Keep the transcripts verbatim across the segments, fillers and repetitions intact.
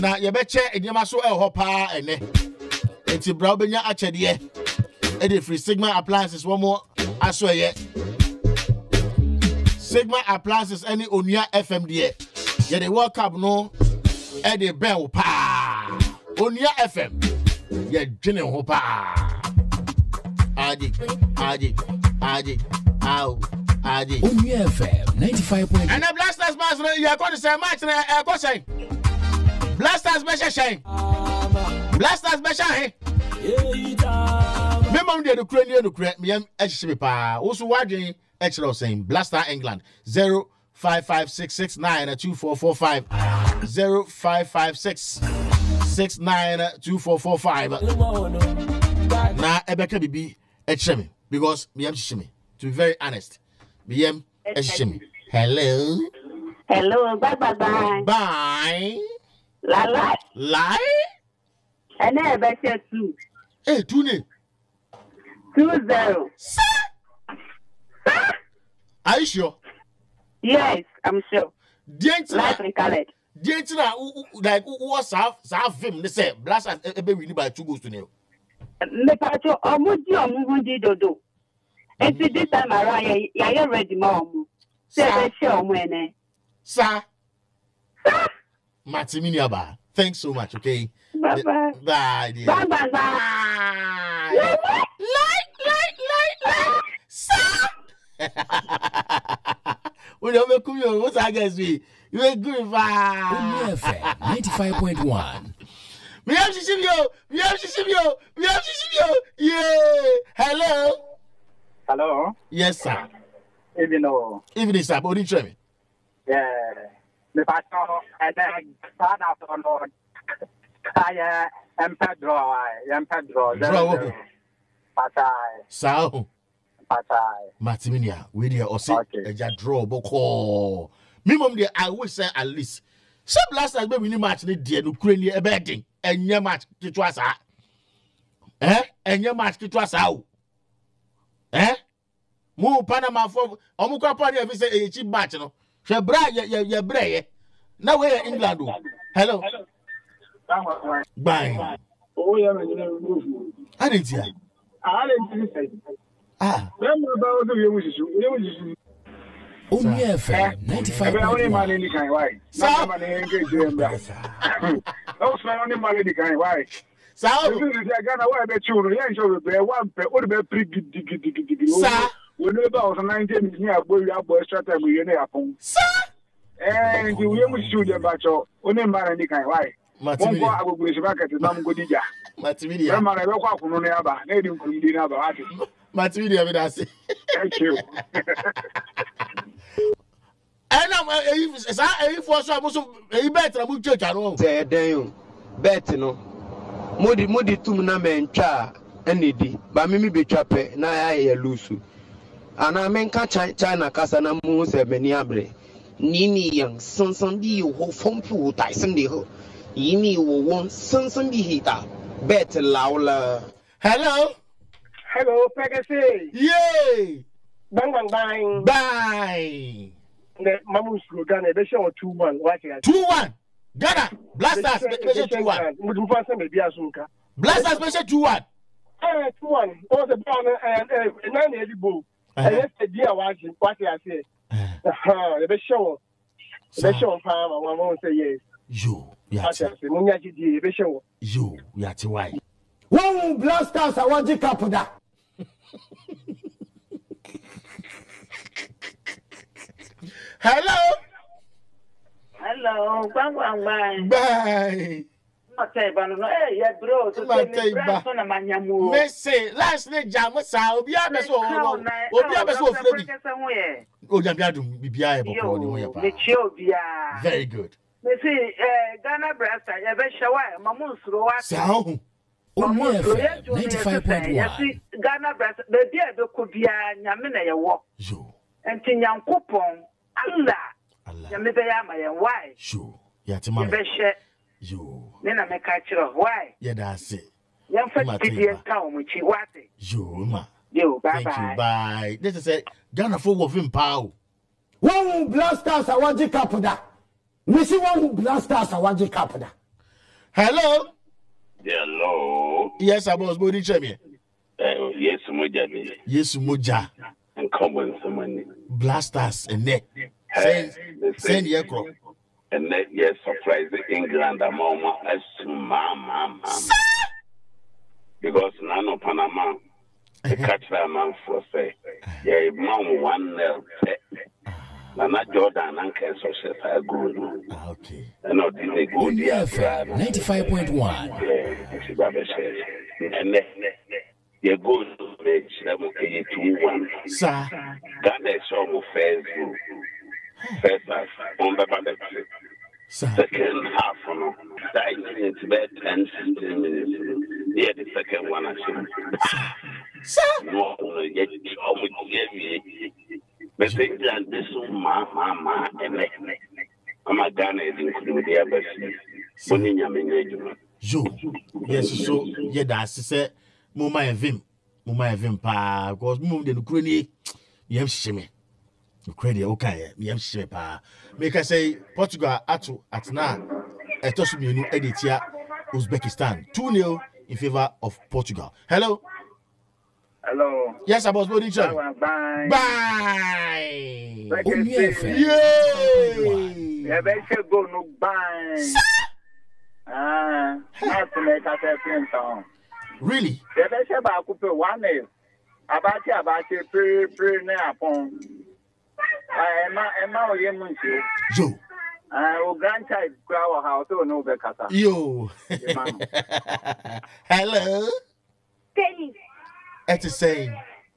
Na ye be che enyama so e ho pa ene. Enti bra obenya achede e de free Sigma appliances one more aso ye. Sigma appliances any Onua F M D. Ye the World Cup no e de bell pa. Onua F M. Ye dwene ho pa. Aji, aji, aji, au, aji. Onua F M ninety-five point one. And the Blasters match you are going to say match na e go say. Blasters be shine. Blasters be shine. Me mom dey do kure ni do kure me am ehye pa. Wo so wadwen e kire saying Blaster England zero five five six six nine two four four five zero five five six six nine two four four five. Na ebeka bibi e kire me because me am hye me. To be very honest, me am ehye me. Hello. Hello, bye bye bye. Bye. La la. Lie? And then better two. Hey, two ne. Two zero. Sir. Sir. Are you sure? Yes, I'm sure. Didn't Life recorded. Didn't like what's half half film? They say Blasters ebe win by two goals to nil. Me pacho omudi omudi dodo. And this time around, ya ready, mom. Say show mwene. Sir. Sir. Matiminiaba. Thanks so much, okay? Bye bye. Bye, dear. Bye bye bye. Bye. Like, like, like, like. Sir. When you make you, what's I guess we? You make good. Onua F M ninety-five point one. We have to see you. We have to see you. We have to see you. Yeah. Hello. Hello. Yes, sir. Evening. Evening, sir. What did you me? Yeah. The pastor and then father on Lord. I am Pedro. I am Pedro. Draw. Patai. Sao. Patai. Matiminia. We there or say a draw boko. Minimum there, I will say at least. Some Blasters be winning match ni dear no crane a betting and your match to twas eh and your match to twas out eh mo Panama for omuka party if say a cheap match no she bra ye ye bra now we England. Hello. Bye. Oh yeah, man. I didn't hear. I didn't say. Ah. Remember about you wish you. You wish. Onua F M ninety-five point one. Only man in the kind why? Some man engage them. Those man only man in the kind why? So this is Ghana why be churu. You show be one pe o be pre dig dig dig dig. Sir. We know about nineteen years boy you boy extra time you know happen. Sir. And you wish you the bacho. Only man in the kind why? Matimidia. I go go market na go dija. Matimidia. Man I be kwa kunu na aba. Na edi nkunu di na aba ati. Matimidia me that say. Thank you. And I'm a for so a better would church at all. Say, damn, bet no. Modi Modi tum na mencha, any but mimi be chape, na I lusu. And I mean, China Casana Moose, many abre. Nini young, son, son be you who phone pool, Tyson de ho. Yini will want son, son be hita. Bet Laula. Hello. Hello, Pegasus. Yay. Bang bang bang. Bye. Mamu slogan e be show two one watch it. two one Ghana Blasters special two one. Mudu fa se me bia sunka. Blasters special two one. Eh two one. O se brown eh eh na na edibo. Eh se dia watch watch I say. Ah, e be show. E be show pa ma one say yes. Yo, ya ti. Munya gidi e be show. Yo, ya ti why? One Blasters I want to capoda. Hello. Hello, bang bang bang. Bye. Matay bano no eh ya bro to say me na manyamu. Me say last night jam sa obi abeso o obi abeso o fredi. O jam biadum bibia e boko ni ho ya pa. Me chi obia. Very good. Me say eh Ghana Blaster ya be shawa mamu nsuro wa. Sao. Onua F M ninety-five point one. Ya see Ghana Blaster be bia be ko bia nyame na ye wo. Yo. Enti nyankopon Allah. Allah. Ya me be ya ma ye why? Sure. Ya ti mama. Be she. Yo. Me na me ka kire why? Yeah, that's it. Yan fa tibie ka o mu chi wate. Yo, ma. Yo, bye Thank bye. you. Bye. This is it. Ghana for wo vim pao. One Blasters I want to capoda. Me see one Blasters I want to capoda. Hello. Hello. Yes, I was body chemi. Uh, yes, Moja. Yes, Moja. And common someone. Blasters and net. Send send your crop. And that yes, surprise England a mama as mama. Because none of Panama the catch that man for say, yeah, mom one nil. Nana Jordan and Cancer says I go. Okay. And not in the good F M ninety-five point one. And then you go to make them okay two one. Sir. Ghana is almost first group. First half on the balance. Second half on that is about ten fifteen minutes. Yeah, the second one I see. Sir. No, yet almost gave me. But England this ma ma ma and I'm a Ghana is including the other. Yo, yes, so yeah, that's said, Muma and Vim, Muma and Vim, pa, because move the Ukraine, yam shimmy. Ukraine, okay, yam shimmy, pa. Make I say Portugal, Atu, at now, a toss me new edit here, Uzbekistan, two nil in favor of Portugal. Hello. Hello. Yes, I was going to Bye. Bye. Only F M. Yay. Yeah, they should go no bye. Ah, not to make us a friend song. Really? Yeah, they should about one name. About you, about you, pre pre now upon. I am a man, you. Joe. I will grandchild our house, oh no, Becca. Yo. Hello. Penny. It's the same.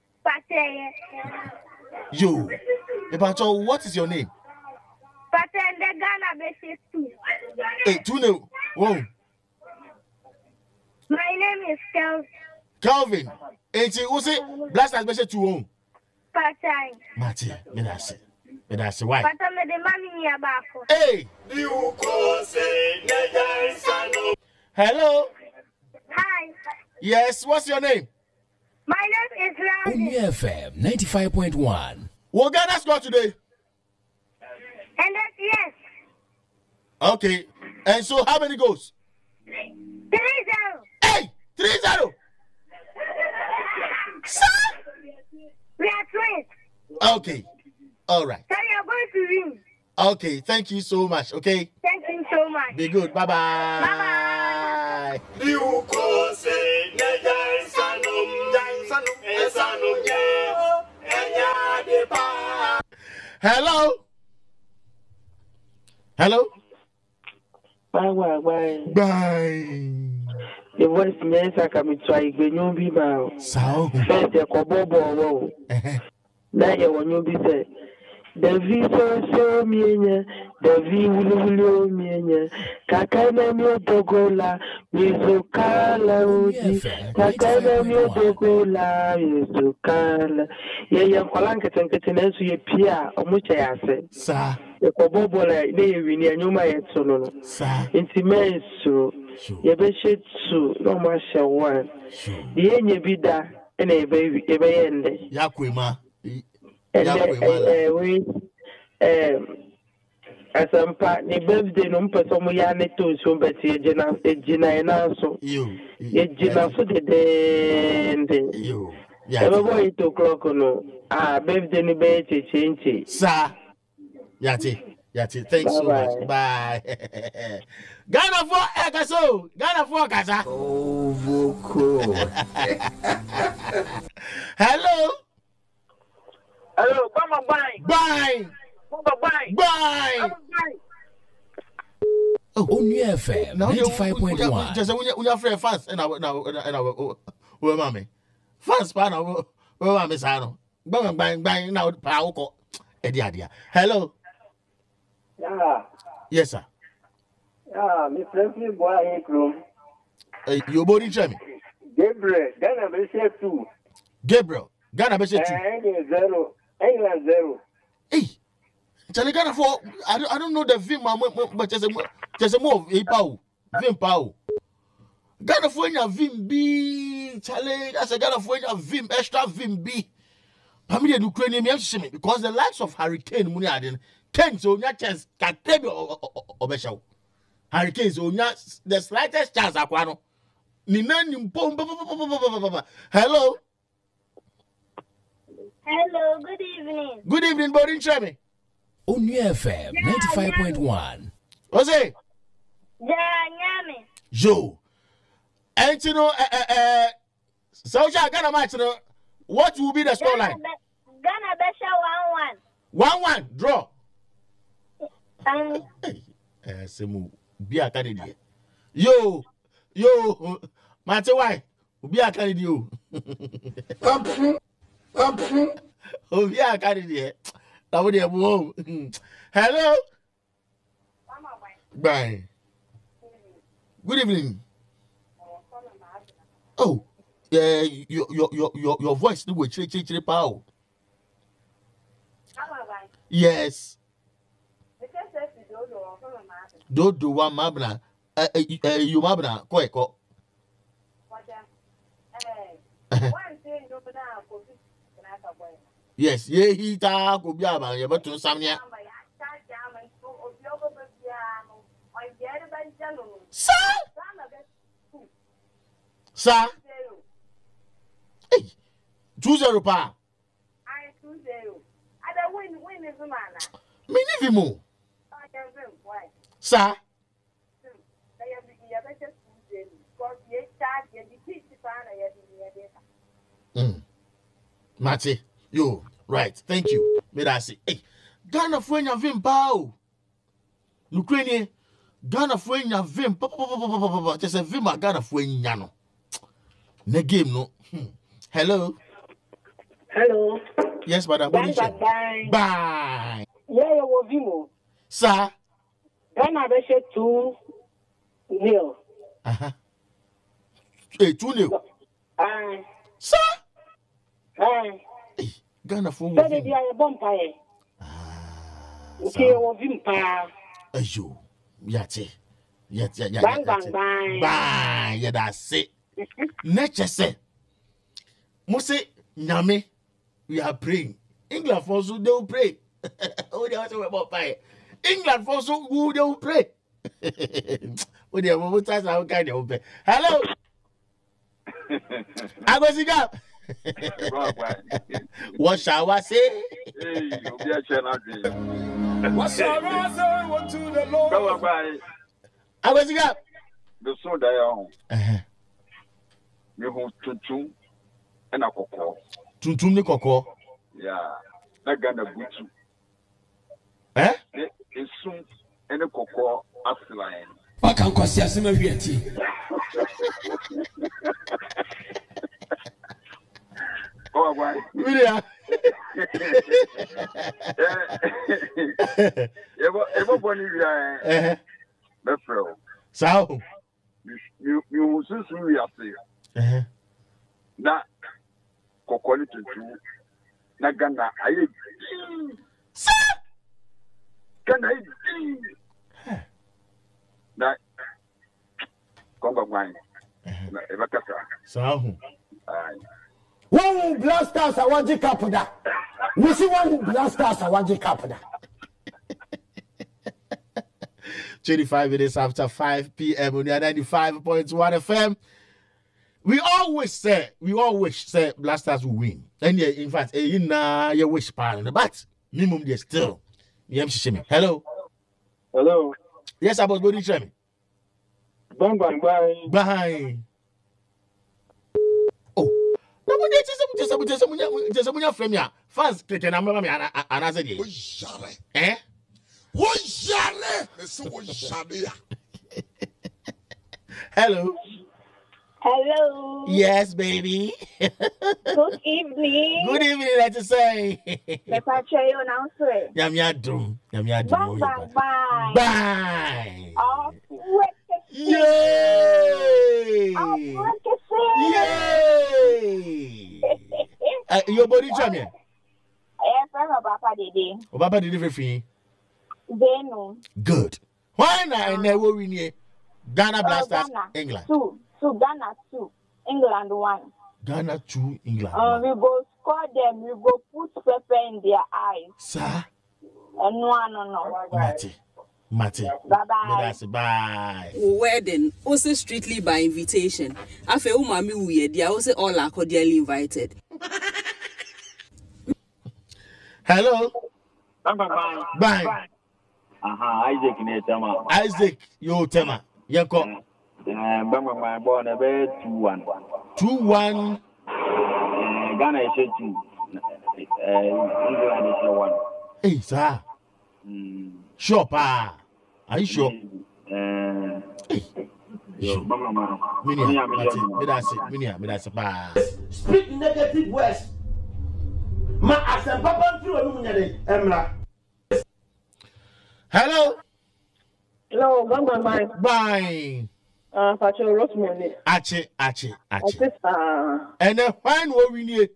You. Ebacho, what is your name? Paten the Ghana basis too. Hey, two no. Whoa. My name is Kelvin. Calvin. Ain't you who's it? Blast as best to home. Paten. Mati, me that's it. Me that's it. Why? Paten me the mommy near back. Hey. Hello. Hi. Yes, what's your name? My name is Randy. Only F M ninety-five point one. What Ghana score today? And that's yes. Okay. And so how many goals? Three zero. Hey! Three zero. Sir? We are twins. Okay. All right. So you're going to win. Okay. Thank you so much. Okay. Thank you so much. Be good. Bye bye. Bye bye. Hello. Hello. Bye bye bye. Bye. The voice means I can try to you be bound. So first the cobobo. Now you want you be said. The visa so me, the V will me, Kakana me dogola, Mizukala, Kakana me dogola, Mizukala. Ye are Colanka and Catanese, ye Pia, or much I said. Sir, the Cobobola, they win a new my solo. Sir, intimacy, ye be shit so, no marshal one. The end ye be that, and a baby, a baby, Yaquima. And we, um, as I'm part the birthday, no person we are not to so, but a Gina, a Gina, and also you, a Gina for the day. You, yeah, eight o'clock, no, ah, birthday, no baby, change, sir. Yati, Yati, thanks so much. Bye. Ghana for Ekaso, Ghana for Gaza. Oh, Voko. Hello. Hello, come on, bye. Bye. Bye. Bye. Oh, Only F M ninety-five point one. Just when you have fans, and I now, and I will, where mommy, fans, pan, where mommy, Sano, bang, bang, bang, now, Pauko, Eddie Adia. Hello. Yeah. Yes, sir. Yeah, my friend, boy, I ain't room. You body Jimmy. Gabriel, Ghana, be share two. Gabriel, Ghana, be share two. England zero. England zero. Hey, Charlie Ghana for I don't I don't know the Vim, but there's a there's a move. Hey, Pau, Vim Pau. Ghana for your Vim B. Charlie, that's a Ghana for your Vim extra Vim B. Family Ukrainian because the likes of Hurricane Muniadin, Ken, so your chance can tell you or Beshau. Hurricanes onya the slightest chance akwano. Ni nani mpom. Hello. Hello, good evening. Good evening, Borin Chemi. Only F M ninety-five point one. What's it? Yeah, nyame. Yo. And you know, uh, uh, uh, Social Ghana match, you know, what will be the scoreline? Ghana Besha one One one. one draw. Um, Eh, semu be a candidate. Yo, yo, Mate, why? Be a candidate. You. Oh, be a candidate. That would be a move. Hello. Bye. Good evening. Oh, yeah, your your your your your voice do chiri chiri chiri pow. Yes. Do do one mabna. Eh eh you mabna ko eko. Yes, yeah, he ta go bi aba ye beto samnia. Sir. Sir. Hey. two zero pa. I two zero. I don't win win is man. Me ni vimo. Sir. Mm. Mate, yo, right. Thank you. May I say, hey, Ghana fuenya vim pao. Ukraine, Ghana fuenya vim pa pa pa pa pa pa pa. Just a vim a Ghana fuenya no. Ne game no. Hmm. Hello. Hello. Yes, madam. Bye bye. Bye. Bye. Yeah, you will vimo. Sir. Ghana Besha two nil. Uh huh. Hey, two nil. Aye. Sir. Aye. Ghana phone. That is a bumpire. Ah. Okay, you will vim pa. Ayo. Yate. Yate. Yate. Bang bang bang. Bang. Yeah, that's it. Nature say. Mose nyame. We are praying. England for so they will pray. Oh, they also about pie. England for so who they will pray. Oh, they will try how kind of pray. Hello. I go see up. What shall I say? Hey, you'll be a channel. What's your answer? What to the Lord? Go by. I go see up. The so they are. You want to two and a cocoa. Tuntum ni koko. Yeah. Na Ghana butu. Eh? It's soon and a cocoa asline. What can cost you some reality? Oh, why? Yeah. Everybody, yeah. Befro. So, you you so soon we are saying. Na kokoli tutu na Ghana ayi. Sir. Ghana ayi. Na Congo wine. Na ebakasa. So. Aye. One blasters a waji kapuda. We see one blasters a waji kapuda. twenty-five minutes after five p.m. on ninety-five point one F M. We always say, we always say Blasters will win. And yeah, in fact, you know, you wish pardon, but minimum they still. Hello. Hello. Yes, I was going to tell me. Bang bang bye. Bye. Oh. No, but just some just some just some just from ya. Fans take number me and I said, eh? What shall What shall Hello. Hello. Yes, baby. Good evening. Good evening, let's say. Let's try you now, sir. Yam yadum. Yam yadum. Bye, bye, bye. Bye. Oh, yay! Oh, yay! uh, your body champion? Yes, I'm a Papa Dede. Oh, Papa Dede for free. They know. Good. Why not? I never win here. Ghana Blasters, Ghana. England. Two. Two. Ghana two. England one. Ghana two. England uh, one. We go score them. We go put pepper in their eyes. Sir? And no, no, no. Mate. Mate. Bye bye. Bye. Wedding, also strictly by invitation. After umami uye, they are also all are cordially invited. Hello. Bye bye. Bye. Aha, Isaac ne tema. Isaac, yo tema. Yanko. Eh, bye bye. Born about two one. Two one. Eh, Ghana is two. Eh, England is one. Hey, sir. Hmm. Sure, pa. Are you sure? Eh. Yo, bye bye. Minia, me that's it. Minia, me that's it. Pa. Speak negative words. Ma asem papa through enu nyade emra. Hello. Hello, bang bang bang. Bye. Ah, Pacho Rosemary. Ache, ache, ache. Ah. And then fine what we need.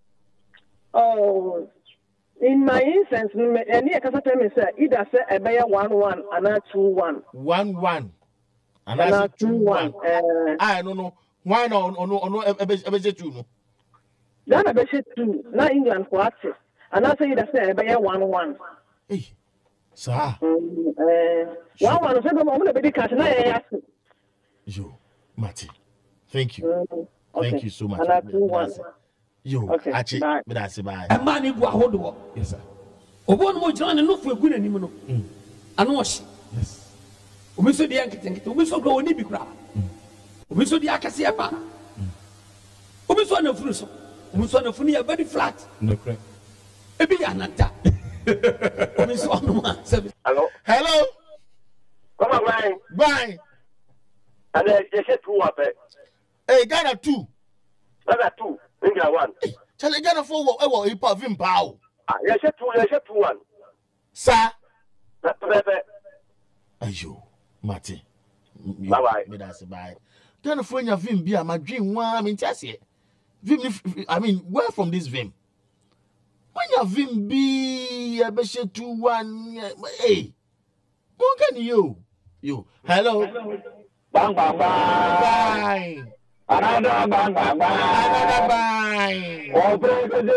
Oh, in my instance, any I can tell me say either say a bear one one and a two one. One one. And And I a two one. Uh, I don't know. Why no no no no ebe two no. Then I bet two. Now England for active. And I say either say a bear one one. Hey. Sir. Um, uh, one one. So I'm going to be catching. I Yo, Mati. Thank you. Mm, okay. Thank you so much. And I two one. Yo, Okay, Achi, bye. me that's bye. A man go ahodo. Yes sir. Obo no mo jana no fu egu nanim no. Ano ohye. Yes. Obi so dia nketenkete, obi so go oni bi kura. Obi so dia akase eba. Obi so na funu so. Obi so na funu ya very flat. No correct. Ebi ya nanta. Obi so no ma. Hello. Hello. Come on, bye. Bye. And then they said two up. Hey, Ghana two. Ghana two. England one. Charlie Ghana four. Eh, well, he put him pow. Ah, they said two. They said two one. Sir. Bye Ayo, Mati. bye. Bye. Me that's bye. Ghana four nya vim bia my dream one. I mean, just here. Vim, I mean, where from this vim? When you vim be a beshe two one. Hey, what can you? You. Hello. Bang bang bang. Bye. Another bang bang bang. Another bye. Oh, break it.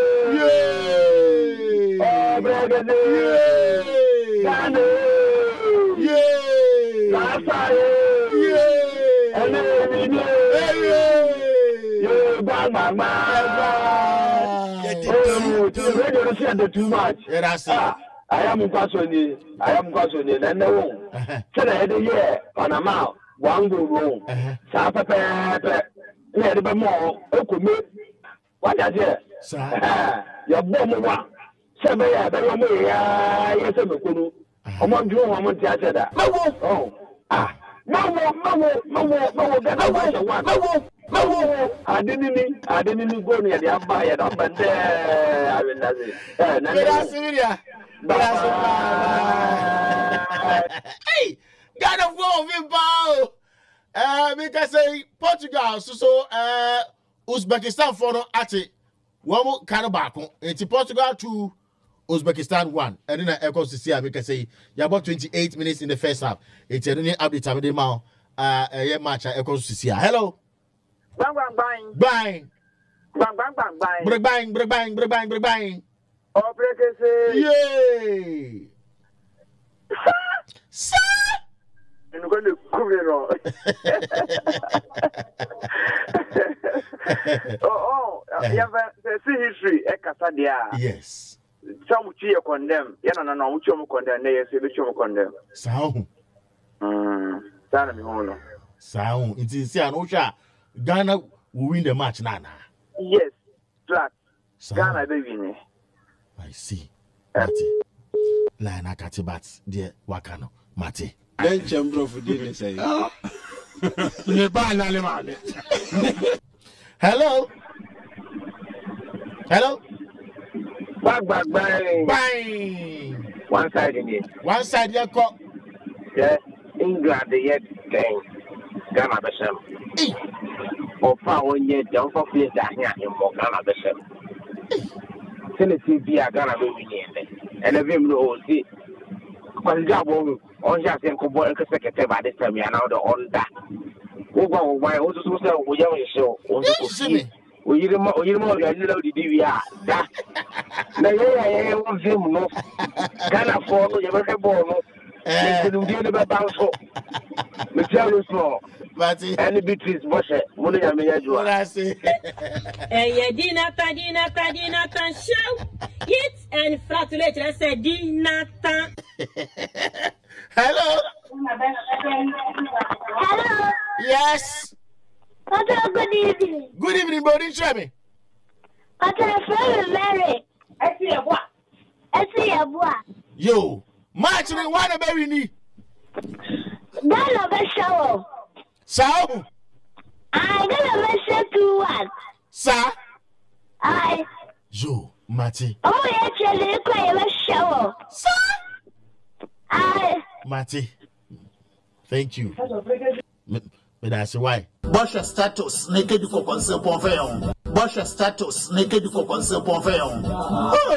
Yay. Oh, break it. Yay. Ghana. Yay. Lasa. Yay. And then we do. Yay. Bang bang bang. Oh, the radio is not too much. Yeah, that's it. I am Kwasoni. I am Kwasoni. And no. So the head of year on a mouth. One go wrong. Sapa pepe. Let it be more. Okumi. What is it? Sir. Your bomb one. Seven years. But you may. Yes, I'm a kunu. I'm on June. I'm on Tiada. Oh. Ah. No more. No more. No more. No more. No more. No more. No more. I didn't. I didn't go near the Empire. I'm there. I will not say. That's it. Hey. Ghana four of him bow. Uh, because say Portugal, so so uh, Uzbekistan for no at it. One more kind of back. It's Portugal two, Uzbekistan one. And then I echo to see because say you about twenty-eight minutes in the first half. It's a new update of the mouth. Uh, a match I echo to see. Hello. Bang bang bang. Bang. Bang bang bang bang. Bang bang bang bang bang bang bang bang. Oh, break it. Yay. Sir. And we're going to cover it all. Oh, oh, you have a history, a Casadia. Yes. Some which you condemn, Yana, no, which you condemn, yes, which you condemn. Sound. Hmm, Sana Mihono. Sound. It is an Osha. Ghana will win the match, Nana. Yes, flat. Ghana, baby. I see. Mati. Lana Katibat, dear Wakano. Mati. Then chamber of dinner say. Hello. Hello. Bang bang bang. Bang. One side in it. One side you call. Yeah. England the yet thing. Ghana Bisham. Or power yet don't forget that here in Ghana Bisham. Tennessee be a Ghana baby and a vim no see. Because job on just in Kobo and Secretary by this time, you are now the on that. Over why also so we have a show. We you more you more than the D V R. That. Now, yeah, I want him no. Ghana for you ever born. Me do the be bounce. Me tell you so. But any Beatrice Boshe, mo ya me ya what I say. Eh, Dinata, Dinata, Dinata, shout it and fratulate. I said Dinata. Hello. Hello. Yes. Hello, good evening. Good evening, Bodin Chemi. Okay, friend Mary. I see a boy. I see a boy. Yo, match me one of every knee. Then a best show. So, I got a best two one. Sir, I. Yo, Matty. Oh, actually, quite a show. Sir, I. Matty. Thank you. But I say why? Bosha status naked for concern for fair. Bosha status naked for concern for fair.